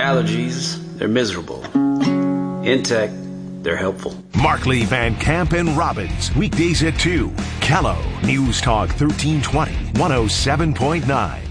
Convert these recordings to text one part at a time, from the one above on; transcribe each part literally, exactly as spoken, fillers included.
allergies, they're miserable. Intech, they're helpful. Markley, Van Camp, and Robbins. Weekdays at two. Callow. News Talk thirteen twenty, one oh seven point nine.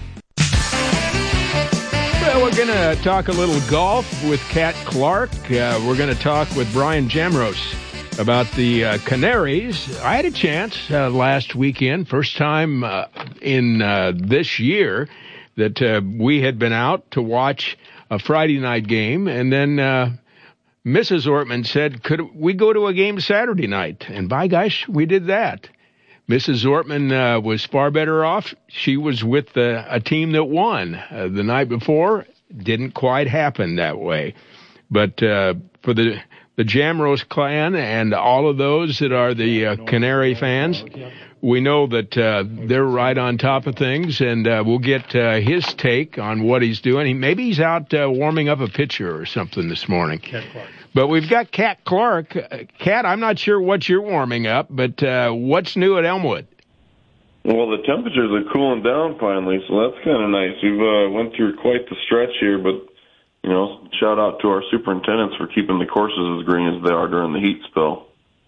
Well, we're going to talk a little golf with Kat Clark. Uh, we're going to talk with Brian Jamros about the uh, Canaries. I had a chance uh, last weekend, first time uh, in uh, this year that uh, we had been out to watch a Friday night game, and then uh, Missus Ortman said, could we go to a game Saturday night? And by gosh, we did that. Missus Ortman uh, was far better off. She was with uh, a team that won uh, the night before. Didn't quite happen that way. But uh, for the the Jamros clan and all of those that are the uh, Canary fans, we know that uh, they're right on top of things, and uh, we'll get uh, his take on what he's doing. He, maybe he's out uh, warming up a pitcher or something this morning. Kat Clark. But we've got Kat Clark. Uh, Kat, I'm not sure what you're warming up, but uh, what's new at Elmwood? Well, the temperatures are cooling down finally, so that's kind of nice. We've uh, went through quite the stretch here, but, you know, shout out to our superintendents for keeping the courses as green as they are during the heat spell.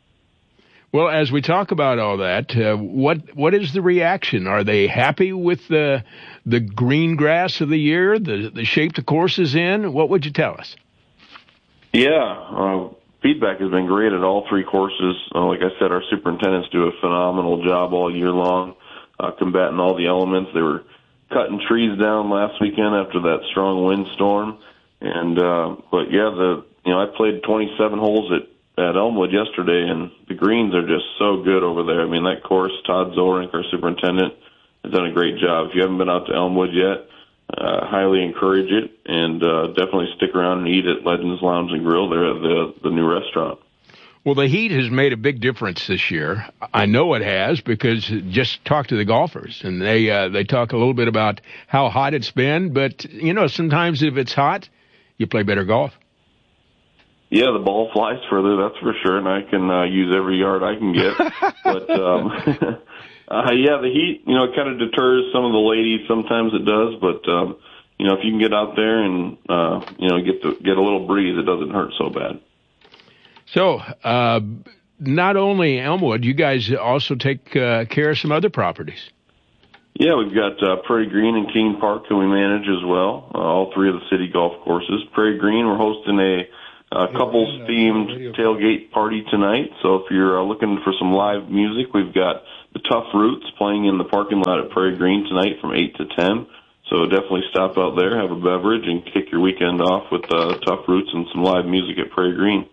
Well, as we talk about all that, uh, what what is the reaction? Are they happy with the the green grass of the year, the the shape the course is in? What would you tell us? Yeah, uh, feedback has been great at all three courses. Uh, like I said, our superintendents do a phenomenal job all year long, uh, combating all the elements. They were cutting trees down last weekend after that strong windstorm, and uh, but yeah, the you know I played twenty-seven holes at at Elmwood yesterday, and the greens are just so good over there. I mean, that course, Todd Zorink, our superintendent, has done a great job. If you haven't been out to Elmwood yet, uh, highly encourage it, and uh, definitely stick around and eat at Legends Lounge and Grill there at the, the new restaurant. Well, the heat has made a big difference this year. I know it has because just talk to the golfers, and they uh, they talk a little bit about how hot it's been. But, you know, sometimes if it's hot, you play better golf. Yeah, the ball flies further, that's for sure, and I can uh, use every yard I can get. But, um, uh, yeah, the heat, you know, it kind of deters some of the ladies. Sometimes it does, but, um, you know, if you can get out there and, uh, you know, get the, get a little breeze, it doesn't hurt so bad. So, uh, not only Elmwood, you guys also take uh, care of some other properties. Yeah, we've got uh, Prairie Green and Keene Park that we manage as well, uh, all three of the city golf courses. Prairie Green, we're hosting a Uh, couples-themed tailgate party tonight. So if you're uh, looking for some live music, we've got the Tough Roots playing in the parking lot at Prairie Green tonight from eight to ten. So definitely stop out there, have a beverage, and kick your weekend off with uh, Tough Roots and some live music at Prairie Green.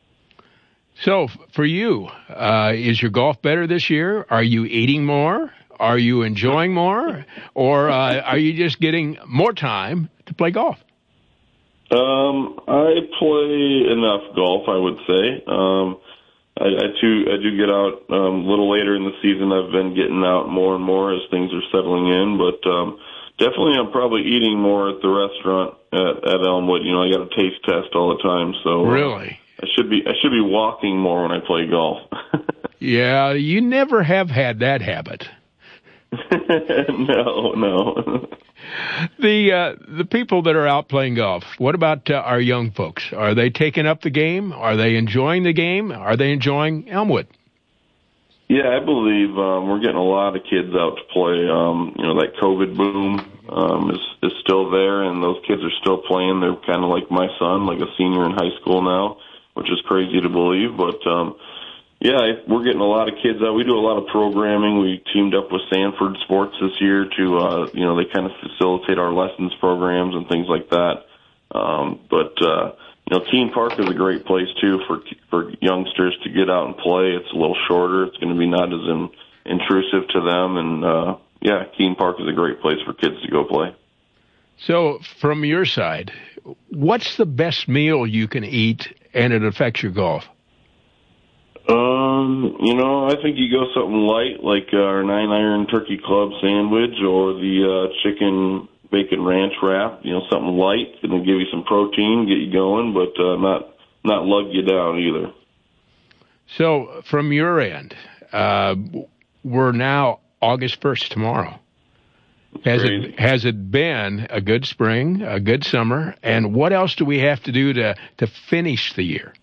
So for you, uh, is your golf better this year? Are you eating more? Are you enjoying more? Or uh, are you just getting more time to play golf? Um, I play enough golf, I would say. Um, I, I too, I do get out um, a little later in the season. I've been getting out more and more as things are settling in, but um, definitely I'm probably eating more at the restaurant at, at Elmwood. You know, I got a taste test all the time, so really, uh, I should be I should be walking more when I play golf. Yeah, you never have had that habit. no, no. The uh, the people that are out playing golf, what about uh, our young folks? Are they taking up the game? Are they enjoying the game? Are they enjoying Elmwood? Yeah, I believe um, we're getting a lot of kids out to play. Um, you know, that COVID boom um, is, is still there, and those kids are still playing. They're kind of like my son, like a senior in high school now, which is crazy to believe, but um, yeah, we're getting a lot of kids out. We do a lot of programming. We teamed up with Sanford Sports this year to, uh, you know, they kind of facilitate our lessons programs and things like that. Um, but, uh, you know, Keene Park is a great place, too, for for youngsters to get out and play. It's a little shorter. It's going to be not as in, intrusive to them. And, uh, yeah, Keene Park is a great place for kids to go play. So, from your side, what's the best meal you can eat and it affects your golf? Um, you know, I think you go something light like uh, our nine iron turkey club sandwich or the uh, chicken bacon ranch wrap. You know, something light, going to give you some protein, get you going, but uh, not not lug you down either. So, from your end, uh, we're now August first tomorrow. Has it has it been a good spring, a good summer, and what else do we have to do to, to finish the year?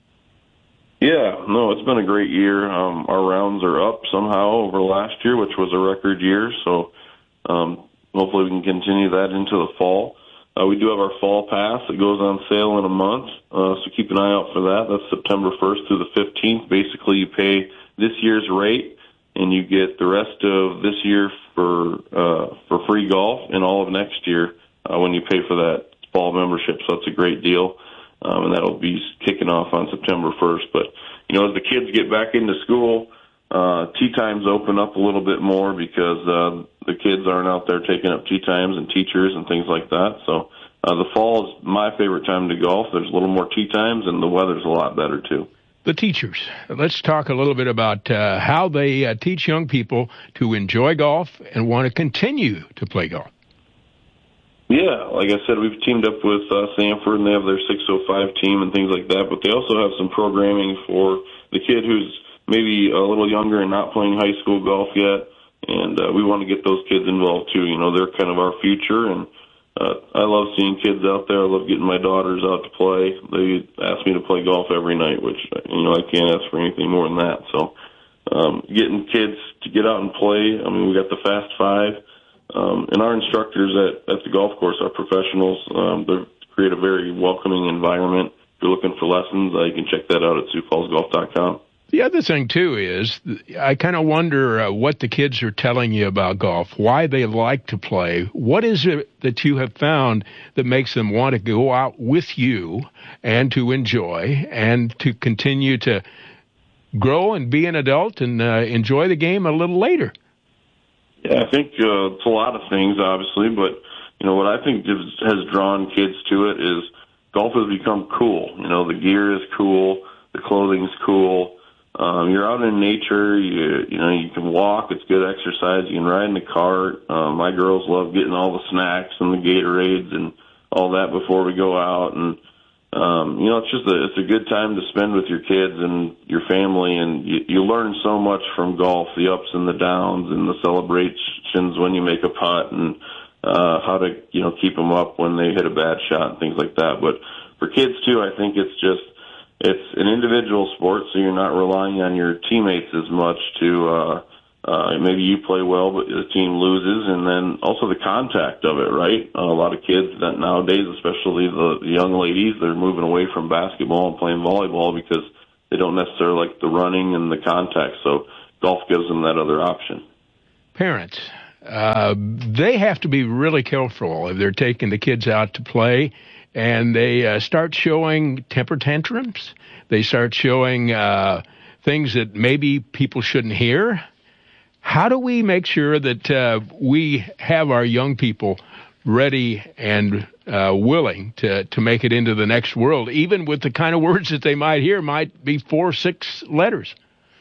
Yeah, no, it's been a great year. Um, our rounds are up somehow over last year, which was a record year, so um, hopefully we can continue that into the fall. Uh, we do have our fall pass. It goes on sale in a month, uh, so keep an eye out for that. That's September first through the fifteenth. Basically, you pay this year's rate, and you get the rest of this year for uh, for free golf and all of next year uh, when you pay for that fall membership. So it's a great deal, um, and that'll be kicking off on September first. But, you know, as the kids get back into school, uh, tee times open up a little bit more because uh, the kids aren't out there taking up tee times and teachers and things like that. So uh, the fall is my favorite time to golf. There's a little more tee times, and the weather's a lot better, too. The teachers. Let's talk a little bit about uh, how they uh, teach young people to enjoy golf and want to continue to play golf. Yeah, like I said, we've teamed up with uh, Sanford, and they have their six oh five team and things like that, but they also have some programming for the kid who's maybe a little younger and not playing high school golf yet, and uh, we want to get those kids involved, too. You know, they're kind of our future, and Uh, I love seeing kids out there. I love getting my daughters out to play. They ask me to play golf every night, which, you know, I can't ask for anything more than that. So um, getting kids to get out and play, I mean, we got the Fast Five. Um, and our instructors at, at the golf course are professionals. Um, they create a very welcoming environment. If you're looking for lessons, uh, you can check that out at Sioux Falls Golf dot com. The other thing, too, is I kind of wonder uh, what the kids are telling you about golf, why they like to play. What is it that you have found that makes them want to go out with you and to enjoy and to continue to grow and be an adult and uh, enjoy the game a little later? Yeah, I think uh, it's a lot of things, obviously, but, you know, what I think has drawn kids to it is golf has become cool. You know, the gear is cool, the clothing's cool. Um, you're out in nature, you you know, you can walk, it's good exercise, you can ride in the cart. Um, my girls love getting all the snacks and the Gatorades and all that before we go out. And, um, you know, it's just a, it's a good time to spend with your kids and your family, and you, you learn so much from golf, the ups and the downs and the celebrations when you make a putt and uh, how to, you know, keep them up when they hit a bad shot and things like that. But for kids, too, I think it's just, it's an individual sport, so you're not relying on your teammates as much to uh, uh, maybe you play well, but the team loses, and then also the contact of it, right? Uh, a lot of kids that nowadays, especially the, the young ladies, they're moving away from basketball and playing volleyball because they don't necessarily like the running and the contact, so golf gives them that other option. Parents, uh, they have to be really careful if they're taking the kids out to play, and they uh, start showing temper tantrums. They start showing uh, things that maybe people shouldn't hear. How do we make sure that uh, we have our young people ready and uh, willing to, to make it into the next world, even with the kind of words that they might hear might be four, six letters?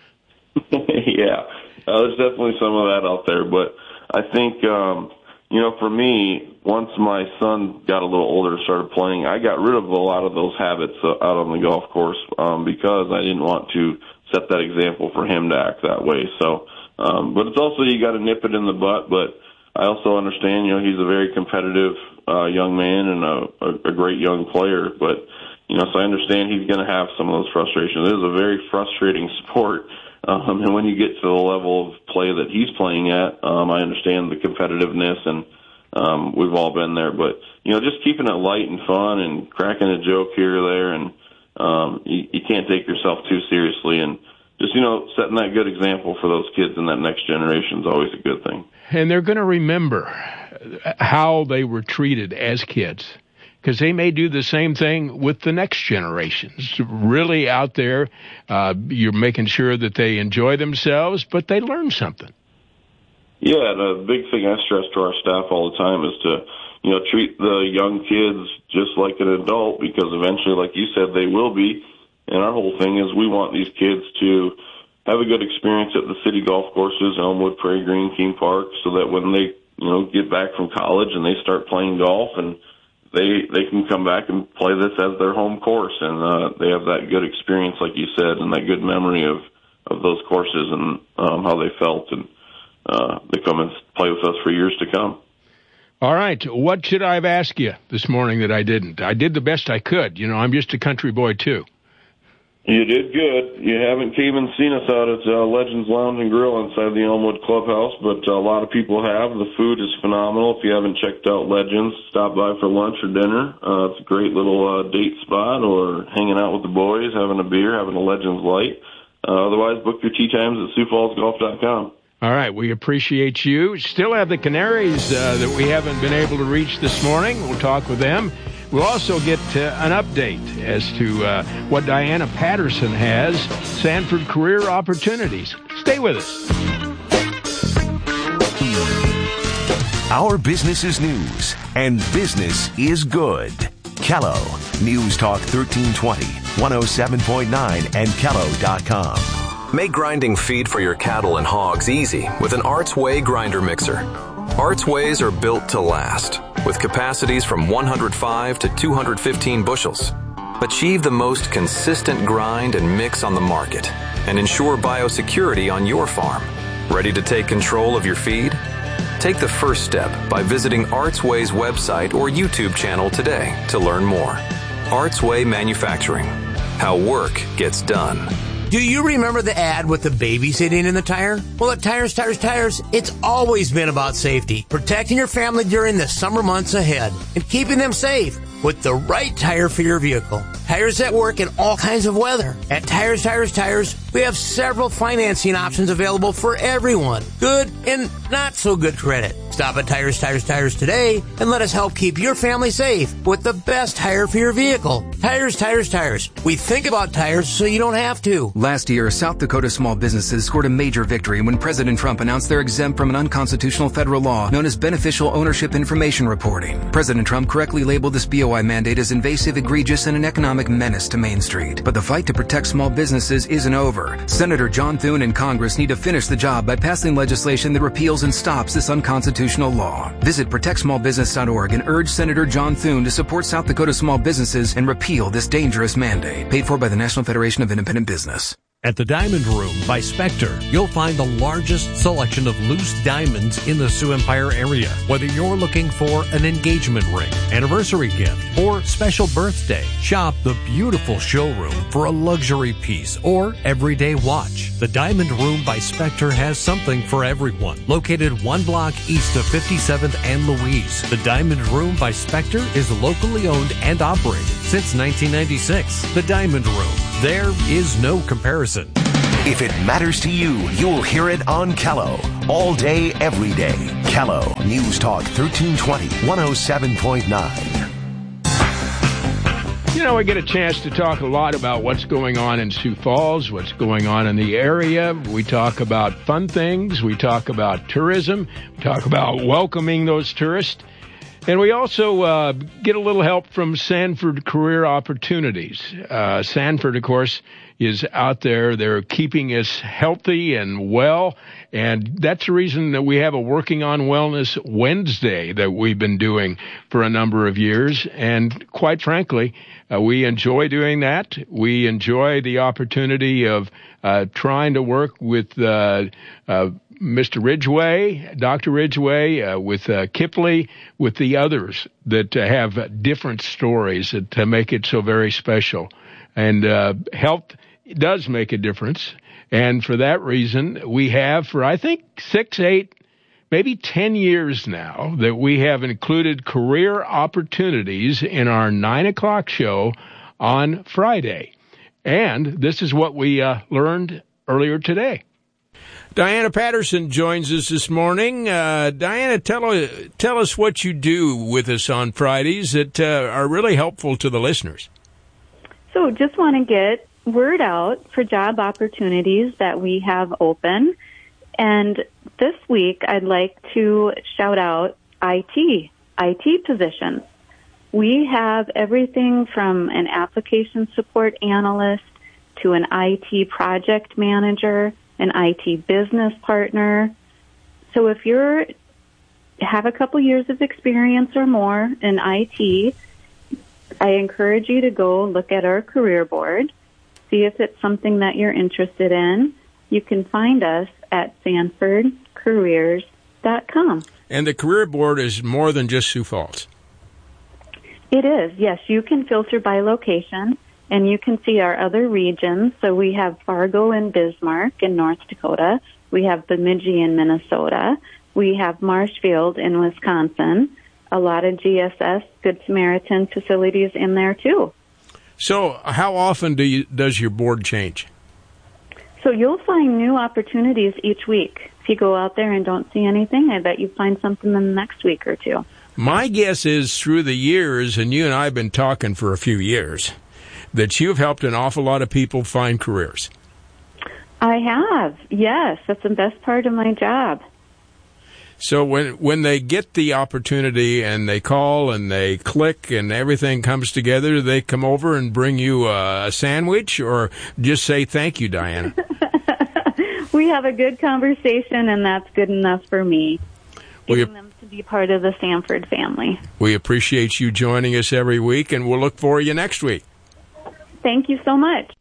Yeah, uh, there's definitely some of that out there, but I think, um, you know, for me, once my son got a little older and started playing, I got rid of a lot of those habits uh, out on the golf course um, because I didn't want to set that example for him to act that way. So, um, but it's also you got to nip it in the butt. But I also understand, you know, he's a very competitive uh, young man and a, a, a great young player. But, you know, so I understand he's going to have some of those frustrations. It is a very frustrating sport. Um, and when you get to the level of play that he's playing at, um, I understand the competitiveness, and um, we've all been there. But, you know, just keeping it light and fun and cracking a joke here or there, and um, you, you can't take yourself too seriously. And just, you know, setting that good example for those kids in that next generation is always a good thing. And they're going to remember how they were treated as kids, because they may do the same thing with the next generations. Really out there, uh, you're making sure that they enjoy themselves, but they learn something. Yeah, the big thing I stress to our staff all the time is to, you know, treat the young kids just like an adult, because eventually, like you said, they will be. And our whole thing is we want these kids to have a good experience at the city golf courses, Elmwood, Prairie Green, Keene Park, so that when they, you know, get back from college and they start playing golf, and they they can come back and play this as their home course, and uh, they have that good experience, like you said, and that good memory of, of those courses and um, how they felt, and uh, they come and play with us for years to come. All right. What should I have asked you this morning that I didn't? I did the best I could. You know, I'm just a country boy, too. You did good. You haven't came and seen us out at uh, Legends Lounge and Grill inside the Elmwood Clubhouse, but uh, a lot of people have. The food is phenomenal. If you haven't checked out Legends, stop by for lunch or dinner. Uh, it's a great little uh, date spot, or hanging out with the boys, having a beer, having a Legends Light. Uh, otherwise, book your tee times at Sioux Falls Golf dot com. All right, we appreciate you. Still have the Canaries uh, that we haven't been able to reach this morning. We'll talk with them. We'll also get uh, an update as to uh, what Diana Patterson has, Sanford Career Opportunities. Stay with us. Our business is news, and business is good. Kello, News Talk thirteen twenty, one oh seven point nine, and Kello dot com. Make grinding feed for your cattle and hogs easy with an Arts Way grinder mixer. Arts Ways are built to last, with capacities from one hundred five to two hundred fifteen bushels. Achieve the most consistent grind and mix on the market, and ensure biosecurity on your farm. Ready to take control of your feed? Take the first step by visiting Arts Way's website or YouTube channel today to learn more. Arts Way Manufacturing. How work gets done. Do you remember the ad with the baby sitting in the tire? Well, at Tires, Tires, Tires, it's always been about safety, protecting your family during the summer months ahead, and keeping them safe with the right tire for your vehicle. Tires that work in all kinds of weather. At Tires, Tires, Tires, we have several financing options available for everyone. Good and not so good credit. Stop at Tires, Tires, Tires today and let us help keep your family safe with the best tire for your vehicle. Tires, Tires, Tires. We think about tires so you don't have to. Last year, South Dakota small businesses scored a major victory when President Trump announced they're exempt from an unconstitutional federal law known as Beneficial Ownership Information Reporting. President Trump correctly labeled this B O I mandate as invasive, egregious, and an economic menace to Main Street. But the fight to protect small businesses isn't over. Senator John Thune and Congress need to finish the job by passing legislation that repeals and stops this unconstitutional law. Visit protect small business dot org and urge Senator John Thune to support South Dakota small businesses and repeal this dangerous mandate. Paid for by the National Federation of Independent Business. At the Diamond Room by Spectre, you'll find the largest selection of loose diamonds in the Sioux Empire area. Whether you're looking for an engagement ring, anniversary gift, or special birthday, shop the beautiful showroom for a luxury piece or everyday watch. The Diamond Room by Spectre has something for everyone. Located one block east of fifty-seventh and Louise, the Diamond Room by Spectre is locally owned and operated since nineteen ninety-six. The Diamond Room. There is no comparison. If it matters to you, you'll hear it on Kello. All day, every day. Kello, News Talk thirteen twenty, one oh seven point nine. You know, we get a chance to talk a lot about what's going on in Sioux Falls, what's going on in the area. We talk about fun things. We talk about tourism. We talk about welcoming those tourists. And we also uh, get a little help from Sanford Career Opportunities. Uh, Sanford, of course, is out there. They're keeping us healthy and well. And that's the reason that we have a Working on Wellness Wednesday that we've been doing for a number of years. And quite frankly, uh, we enjoy doing that. We enjoy the opportunity of uh, trying to work with uh, uh Mister Ridgway, Doctor Ridgway, uh, with uh, Kipley, with the others that uh, have different stories that uh, make it so very special. And uh, health does make a difference. And for that reason, we have for, I think, six, eight, maybe ten years now that we have included career opportunities in our nine o'clock show on Friday. And this is what we uh, learned earlier today. Diana Patterson joins us this morning. Uh, Diana, tell, tell us what you do with us on Fridays that uh, are really helpful to the listeners. So just want to get word out for job opportunities that we have open. And this week, I'd like to shout out I T, I T positions. We have everything from an application support analyst to an I T project manager, an I T business partner. So if you're have a couple years of experience or more in I T, I encourage you to go look at our career board, see if it's something that you're interested in. You can find us at sanford careers dot com. And the Career Board is more than just Sioux Falls. It is, yes. You can filter by location, and you can see our other regions. So we have Fargo and Bismarck in North Dakota. We have Bemidji in Minnesota. We have Marshfield in Wisconsin. A lot of G S S, Good Samaritan facilities in there, too. So how often do you, does your board change? So you'll find new opportunities each week. If you go out there and don't see anything, I bet you find something in the next week or two. My guess is through the years, and you and I have been talking for a few years, that you've helped an awful lot of people find careers. I have, yes. That's the best part of my job. So when when they get the opportunity and they call and they click and everything comes together, do they come over and bring you a, a sandwich or just say thank you, Diana? We have a good conversation, and that's good enough for me. Getting We, them to be part of the Sanford family. we appreciate you joining us every week, and we'll look for you next week. Thank you so much.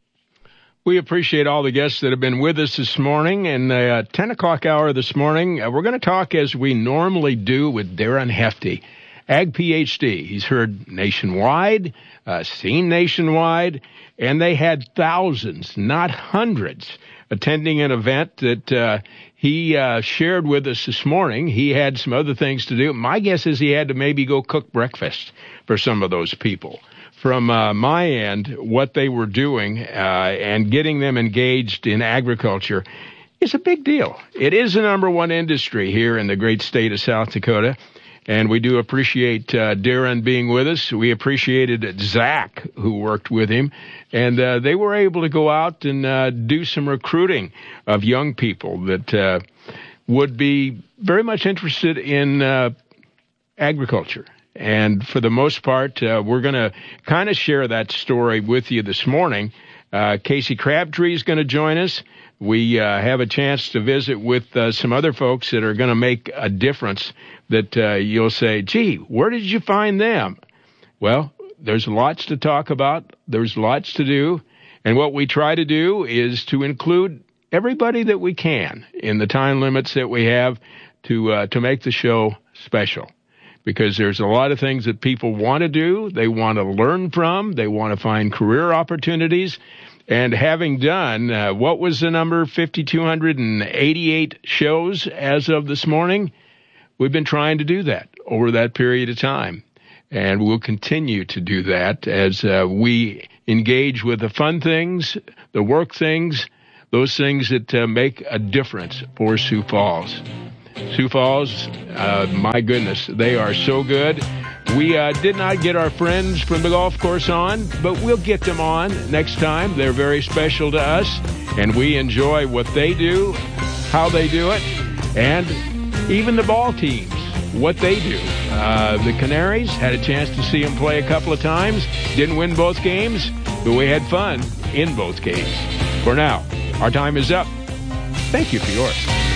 We appreciate all the guests that have been with us this morning. In the uh, ten o'clock hour this morning, uh, we're going to talk as we normally do with Darren Hefty, Ag P H D. He's heard nationwide, uh, seen nationwide, and they had thousands, not hundreds, attending an event that uh, he uh, shared with us this morning. He had some other things to do. My guess is he had to maybe go cook breakfast for some of those people. From uh, my end, what they were doing uh, and getting them engaged in agriculture is a big deal. It is the number one industry here in the great state of South Dakota, and we do appreciate uh, Darren being with us. We appreciated Zach, who worked with him, and uh, they were able to go out and uh, do some recruiting of young people that uh, would be very much interested in uh, agriculture. And for the most part, uh, we're going to kind of share that story with you this morning. Uh, Casey Crabtree is going to join us. We uh, have a chance to visit with uh, some other folks that are going to make a difference that uh, you'll say, gee, where did you find them? Well, there's lots to talk about. There's lots to do. And what we try to do is to include everybody that we can in the time limits that we have to uh, to make the show special. Because there's a lot of things that people want to do, they want to learn from, they want to find career opportunities. And having done, uh, what was the number, five thousand two hundred eighty-eight shows as of this morning? We've been trying to do that over that period of time. And we'll continue to do that as uh, we engage with the fun things, the work things, those things that uh, make a difference for Sioux Falls. Sioux Falls, uh, my goodness, they are so good. We uh, did not get our friends from the golf course on, but we'll get them on next time. They're very special to us, and we enjoy what they do, how they do it, and even the ball teams, what they do. Uh, the Canaries, had a chance to see them play a couple of times. Didn't win both games, but we had fun in both games. For now, our time is up. Thank you for yours.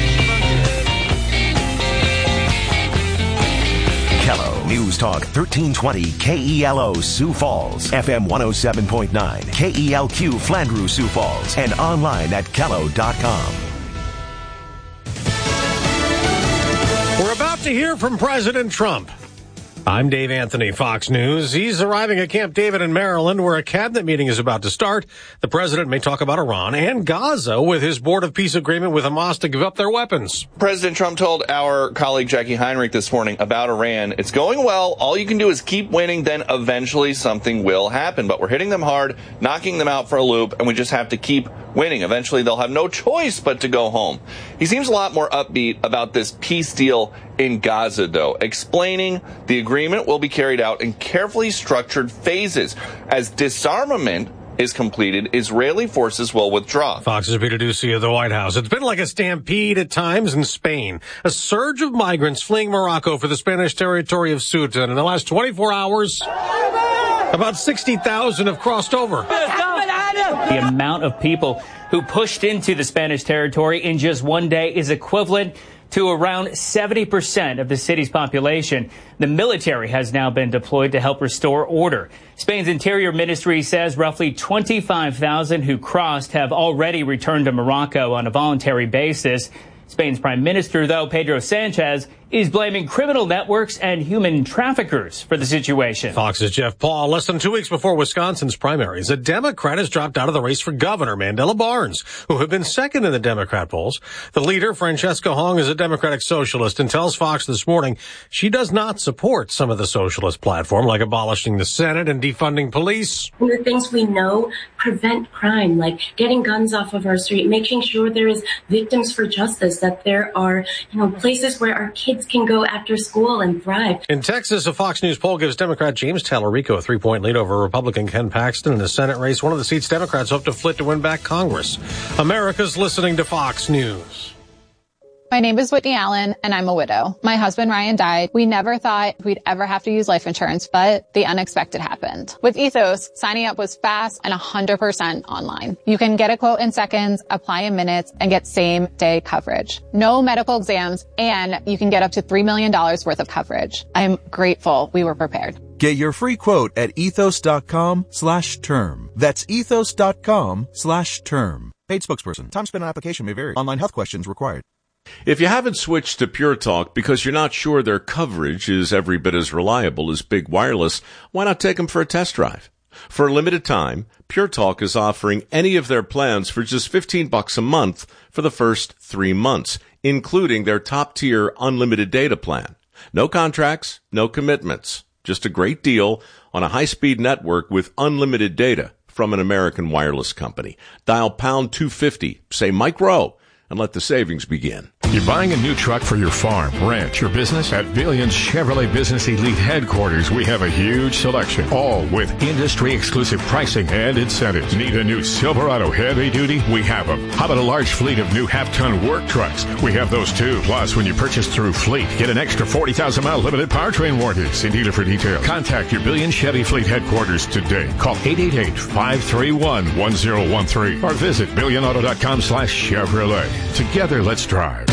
Kello News Talk thirteen twenty K E L O Sioux Falls, F M one oh seven point nine, K E L Q Flandreau Sioux Falls, and online at kello dot com. We're about to hear from President Trump. I'm Dave Anthony, Fox News. He's arriving at Camp David in Maryland, where a cabinet meeting is about to start. The president may talk about Iran and Gaza with his Board of Peace agreement with Hamas to give up their weapons. President Trump told our colleague Jackie Heinrich this morning about Iran. It's going well. All you can do is keep winning, then eventually something will happen. But we're hitting them hard, knocking them out for a loop, and we just have to keep winning. Eventually they'll have no choice but to go home. He seems a lot more upbeat about this peace deal in Gaza, though, explaining the agreement will be carried out in carefully structured phases. As disarmament is completed, Israeli forces will withdraw. Fox's Peter Ducey of the White House. It's been like a stampede at times in Spain. A surge of migrants fleeing Morocco for the Spanish territory of Ceuta. And in the last twenty-four hours, about sixty thousand have crossed over. The amount of people who pushed into the Spanish territory in just one day is equivalent to around seventy percent of the city's population. The military has now been deployed to help restore order. Spain's Interior Ministry says roughly twenty-five thousand who crossed have already returned to Morocco on a voluntary basis. Spain's Prime Minister, though, Pedro Sanchez, is blaming criminal networks and human traffickers for the situation. Fox's Jeff Paul. Less than two weeks before Wisconsin's primaries, a Democrat has dropped out of the race for governor, Mandela Barnes, who had been second in the Democrat polls. The leader, Francesca Hong, is a Democratic socialist and tells Fox this morning she does not support some of the socialist platform, like abolishing the Senate and defunding police. The things we know prevent crime, like getting guns off of our street, making sure there is victims for justice, that there are, you know, places where our kids can go after school and thrive. In Texas, a Fox News poll gives Democrat James Tallarico a three-point lead over Republican Ken Paxton in the Senate race, one of the seats Democrats hope to flip to win back Congress. America's listening to Fox News. My name is Whitney Allen, and I'm a widow. My husband, Ryan, died. We never thought we'd ever have to use life insurance, but the unexpected happened. With Ethos, signing up was fast and one hundred percent online. You can get a quote in seconds, apply in minutes, and get same-day coverage. No medical exams, and you can get up to three million dollars worth of coverage. I'm grateful we were prepared. Get your free quote at ethos.com slash term. That's ethos.com slash term. Paid spokesperson. Time spent on application may vary. Online health questions required. If you haven't switched to Pure Talk because you're not sure their coverage is every bit as reliable as Big Wireless, why not take them for a test drive? For a limited time, Pure Talk is offering any of their plans for just fifteen bucks a month for the first three months, including their top-tier unlimited data plan. No contracts, no commitments. Just a great deal on a high-speed network with unlimited data from an American wireless company. Dial pound two fifty, say Mike Rowe, and let the savings begin. You're buying a new truck for your farm, ranch, or business? At Billions Chevrolet Business Elite Headquarters, we have a huge selection, all with industry-exclusive pricing and incentives. Need a new Silverado heavy duty? We have them. How about a large fleet of new half-ton work trucks? We have those too. Plus, when you purchase through Fleet, get an extra forty thousand mile limited powertrain warranty. See dealer for details. Contact your Billions Chevy Fleet Headquarters today. Call eight eight eight, five three one, one zero one three or visit billion auto dot com slash Chevrolet. Together, let's drive.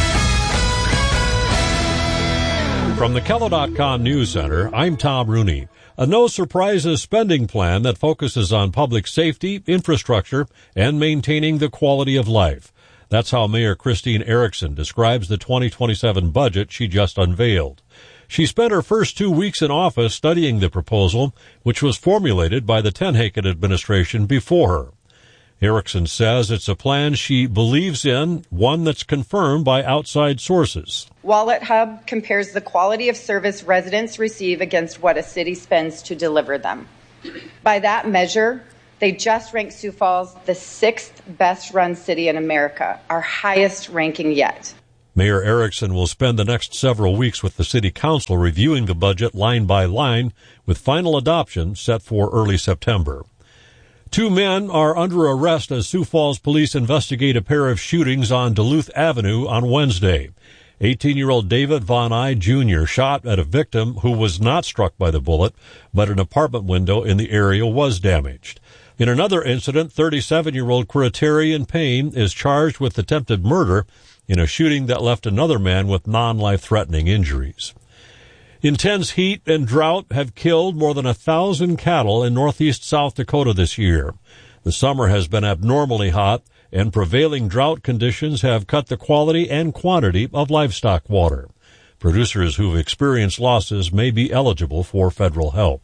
From the Kello dot com News Center, I'm Tom Rooney. A no-surprises spending plan that focuses on public safety, infrastructure, and maintaining the quality of life. That's how Mayor Christine Erickson describes the twenty twenty-seven budget she just unveiled. She spent her first two weeks in office studying the proposal, which was formulated by the Tenhaken administration before her. Erickson says it's a plan she believes in, one that's confirmed by outside sources. Wallet Hub compares the quality of service residents receive against what a city spends to deliver them. By that measure, they just ranked Sioux Falls the sixth best-run city in America, our highest ranking yet. Mayor Erickson will spend the next several weeks with the city council reviewing the budget line by line, with final adoption set for early September. Two men are under arrest as Sioux Falls police investigate a pair of shootings on Duluth Avenue on Wednesday. eighteen-year-old David Von Eye Junior shot at a victim who was not struck by the bullet, but an apartment window in the area was damaged. In another incident, thirty-seven-year-old Criterion Payne is charged with attempted murder in a shooting that left another man with non-life-threatening injuries. Intense heat and drought have killed more than a thousand cattle in northeast South Dakota this year. The summer has been abnormally hot, and prevailing drought conditions have cut the quality and quantity of livestock water. Producers who've experienced losses may be eligible for federal help.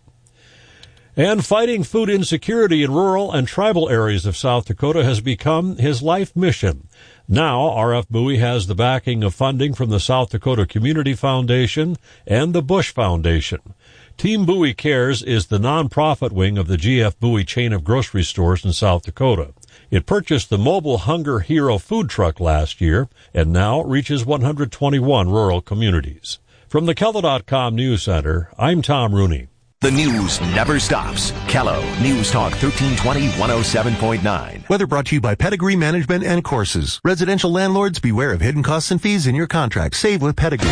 And fighting food insecurity in rural and tribal areas of South Dakota has become his life mission. Now, R F Bowie has the backing of funding from the South Dakota Community Foundation and the Bush Foundation. Team Bowie Cares is the nonprofit wing of the G F Bowie chain of grocery stores in South Dakota. It purchased the Mobile Hunger Hero food truck last year and now reaches one hundred twenty-one rural communities. From the Kello dot com News Center, I'm Tom Rooney. The news never stops. Kello News Talk thirteen twenty, one oh seven point nine. Weather brought to you by Pedigree Management and Courses. Residential landlords, beware of hidden costs and fees in your contract. Save with Pedigree.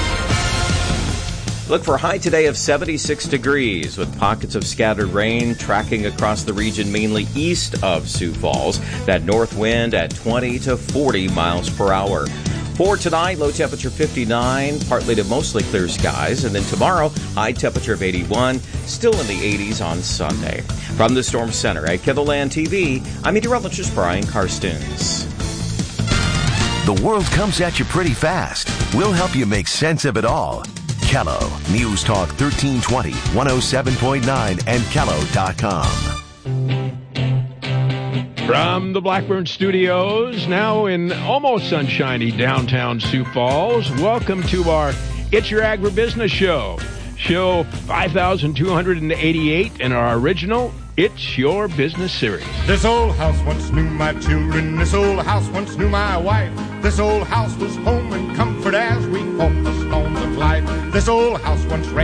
Look for a high today of seventy-six degrees with pockets of scattered rain tracking across the region mainly east of Sioux Falls. That north wind at twenty to forty miles per hour. For tonight, low temperature fifty-nine, partly to mostly clear skies. And then tomorrow, high temperature of eighty-one, still in the eighties on Sunday. From the Storm Center at KEVOLAND T V, I'm meteorologist Brian Karstens. The world comes at you pretty fast. We'll help you make sense of it all. Kello, News Talk thirteen twenty, one oh seven point nine, and Kello dot com. From the Blackburn Studios, now in almost sunshiny downtown Sioux Falls, welcome to our It's Your Agribusiness Show. Show five thousand two hundred eighty-eight in our original It's Your Business series. This old house once knew my children. This old house once knew my wife. This old house was home and comfort as we fought the storms of life. This old house once ran